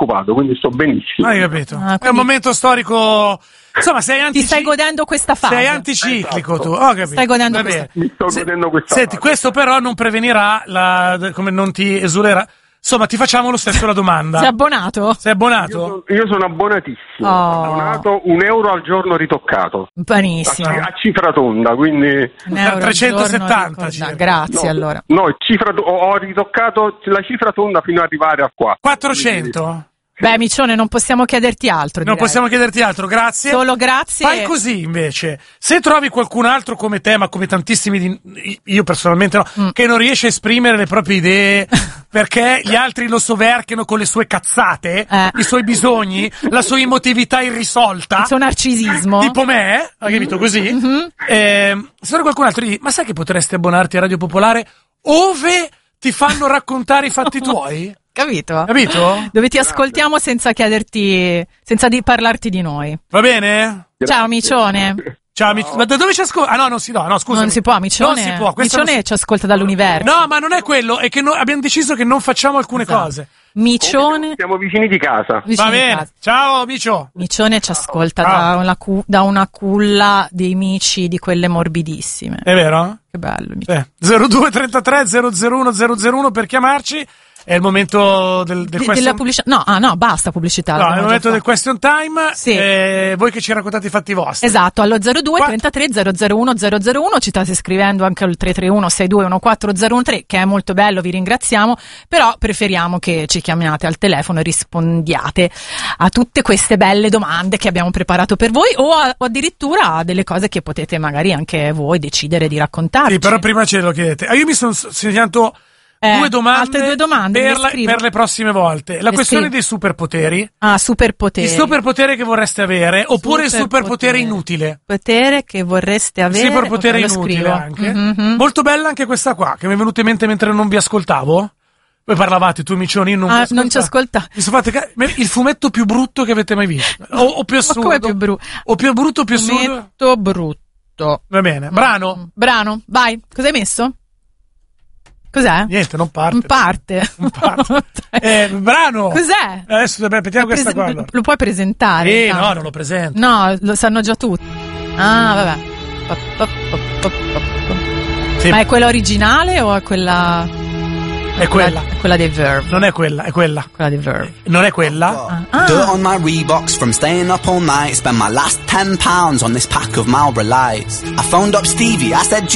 occupato, quindi sto benissimo. Hai capito? È un momento storico. Insomma, ti stai godendo questa fase. Sei anticiclico, esatto. Tu. Ho capito. Stai godendo mi sto godendo questa Senti, fase. questo però non prevenirà come non ti esulerà. Insomma, ti facciamo lo stesso la domanda. Sei abbonato? Sei abbonato? Io sono abbonatissimo. Abbonato €1 al giorno ritoccato. Benissimo. A cifra tonda, quindi 370. Grazie, allora. No, ho ritoccato la cifra tonda fino ad arrivare a 400? Beh, Miccione, non possiamo chiederti altro. Non possiamo chiederti altro, grazie. Solo grazie. Fai così, invece. Se trovi qualcun altro come te, ma come tantissimi io personalmente no, che non riesce a esprimere le proprie idee perché gli altri lo soverchiano con le sue cazzate, i suoi bisogni, la sua emotività irrisolta, il suo narcisismo, tipo me, hai capito così? Se trovi qualcun altro, ma sai che potresti abbonarti a Radio Popolare ove ti fanno raccontare i fatti tuoi? Capito? Dove ti ascoltiamo senza chiederti, senza parlarti di noi. Va bene? Ciao Micione. Ciao, ma da dove ci ascolta? Ah, no, scusa. Non si può, Micione. Non si può. Micione ci ascolta dall'universo. No, ma non è quello, è che abbiamo deciso che non facciamo alcune cose. Micione. Siamo vicini di casa. Va bene. Ciao, Micio. Micione ci ascolta da una culla dei mici di quelle morbidissime. È vero? Che bello. 0233 001 001 per chiamarci. È il momento della pubblicità. No, basta pubblicità. No, è il momento del question time. Sì. Voi che ci raccontate i fatti vostri. Esatto, allo 02 33 001 001 ci state scrivendo anche al 331 6214013, che è molto bello, vi ringraziamo, però preferiamo che ci chiamiate al telefono e rispondiate a tutte queste belle domande che abbiamo preparato per voi o addirittura a delle cose che potete magari anche voi decidere di raccontarci. Sì, però prima ce lo chiedete. Io mi sono segnato altre due domande per le prossime volte. La questione dei superpoteri. Superpoteri. Il superpotere che vorreste avere, oppure il superpotere inutile. Potere che vorreste avere. Superpotere inutile anche. Molto bella anche questa qua, che mi è venuta in mente mentre non vi ascoltavo. Voi parlavate, tu Micioni, io non ci ascoltavo. Il fumetto più brutto che avete mai visto. O più assurdo. Come più brutto? O più brutto o più assurdo? Fumetto brutto. Va bene. Brano, vai. Cosa hai messo? Cos'è? Niente, non parte. Non parte. Brano. Cos'è? Adesso aspettiamo questa qua. Lo puoi presentare? No, non lo presento. No, lo sanno già tutti. Vabbè. Sì. Ma è quella originale o è quella? È quella. È quella dei Verve. Non è quella, è quella. Quella dei Verve. Non è quella? Dirt on my Reeboks from staying up all night. Spend my last £10 on this pack of Marlboro Lights. I phoned up Stevie, I said